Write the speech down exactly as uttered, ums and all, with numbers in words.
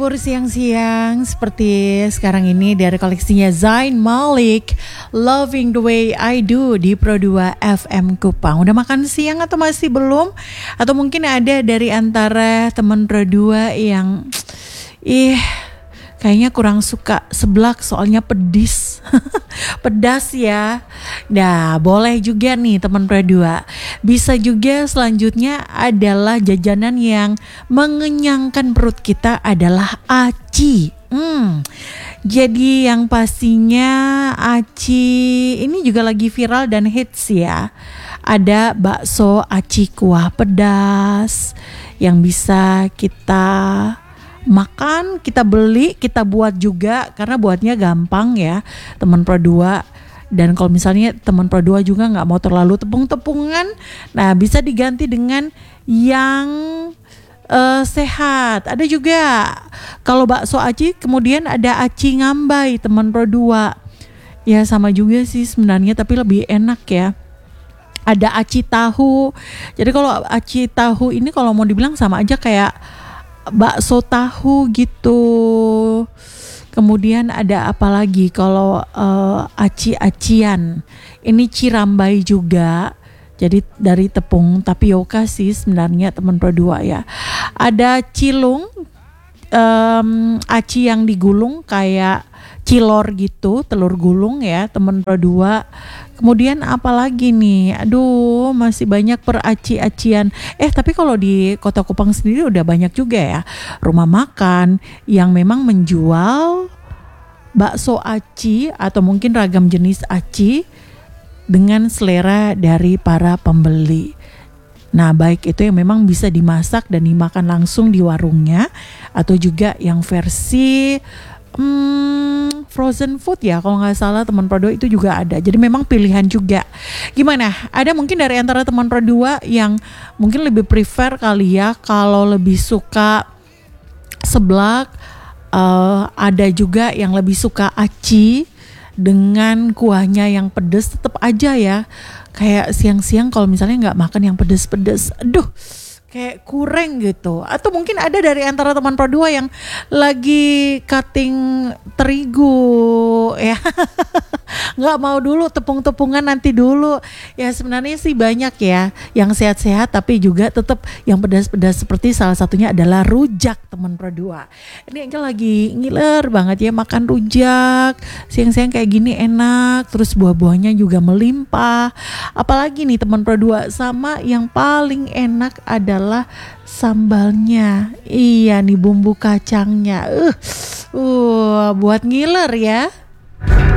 libur siang-siang seperti sekarang ini dari koleksinya Zayn Malik, Loving the Way I Do di Pro dua F M Kupang. Udah makan siang atau masih belum? Atau mungkin ada dari antara teman Pro dua yang ih kayaknya kurang suka seblak soalnya pedis. Pedas ya. Nah, boleh juga nih teman Pro dua. Bisa juga selanjutnya adalah jajanan yang mengenyangkan perut kita adalah aci. Hmm. Jadi yang pastinya aci ini juga lagi viral dan hits ya. Ada bakso aci kuah pedas yang bisa kita makan, kita beli, kita buat juga karena buatnya gampang ya teman Pro dua. Dan kalau misalnya teman Pro dua juga nggak mau terlalu tepung-tepungan, nah bisa diganti dengan yang uh, sehat. Ada juga kalau bakso aci kemudian ada aci ngambai teman Pro dua. Ya sama juga sih sebenarnya tapi lebih enak ya. Ada aci tahu. Jadi kalau aci tahu ini kalau mau dibilang sama aja kayak bakso tahu gitu. Kemudian ada apa lagi kalau uh, aci-acian. Ini cirambai juga. Jadi dari tepung tapioka sih sebenarnya teman Pro dua ya. Ada cilung, um, aci yang digulung kayak cilor gitu, telur gulung ya teman Pro dua. Kemudian apa lagi nih? Aduh, masih banyak peraci-acian. Eh, tapi kalau di Kota Kupang sendiri udah banyak juga ya rumah makan yang memang menjual bakso aci atau mungkin ragam jenis aci dengan selera dari para pembeli. Nah, baik itu yang memang bisa dimasak dan dimakan langsung di warungnya atau juga yang versi Hmm, frozen food ya kalau nggak salah teman Pro dua itu juga ada. Jadi memang pilihan juga. Gimana? Ada mungkin dari antara teman Pro dua yang mungkin lebih prefer kali ya kalau lebih suka seblak. Uh, ada juga yang lebih suka aci dengan kuahnya yang pedes. Tetap aja ya. Kayak siang-siang kalau misalnya nggak makan yang pedes-pedes, aduh. Kayak kurang gitu. Atau mungkin ada dari antara teman Pro dua yang lagi cutting terigu ya. Nggak mau dulu tepung-tepungan nanti dulu. Ya sebenarnya sih banyak ya yang sehat-sehat tapi juga tetap yang pedas-pedas seperti salah satunya adalah rujak teman Pro dua. Ini Angel lagi ngiler banget ya makan rujak. Siang-siang kayak gini enak. Terus buah-buahnya juga melimpah. Apalagi nih teman Pro dua sama yang paling enak adalah sambalnya. Iya nih bumbu kacangnya. Uh, uh buat ngiler ya.